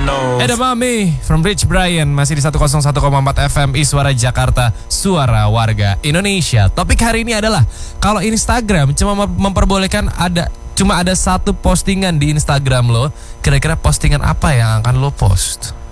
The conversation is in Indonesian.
Ada Mami from Rich Brian. Masih di 101,4 FM Suara Jakarta, suara warga Indonesia. Topik hari ini adalah, kalau Instagram cuma memperbolehkan cuma ada satu postingan di Instagram lo, kira-kira postingan apa yang akan lo post?